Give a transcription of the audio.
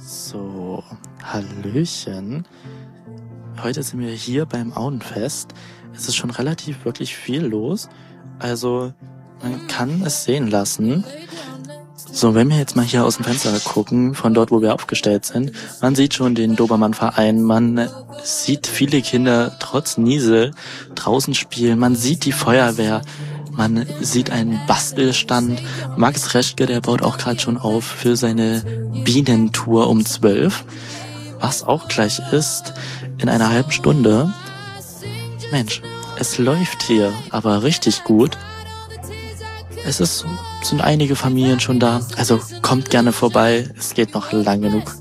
So, Hallöchen. Heute sind wir hier beim Auenfest. Es ist schon relativ wirklich viel los. Also, man kann es sehen lassen. So, wenn wir jetzt mal hier aus dem Fenster gucken, von dort, wo wir aufgestellt sind, man sieht schon den Dobermann-Verein, man sieht viele Kinder trotz Niesel draußen spielen, man sieht die Feuerwehr, man sieht einen Bastelstand. Max Reschke, der baut auch gerade schon auf für seine Bienentour um 12, was auch gleich ist, in einer halben Stunde. Mensch, es läuft hier aber richtig gut. Sind einige Familien schon da, also kommt gerne vorbei, es geht noch lang genug.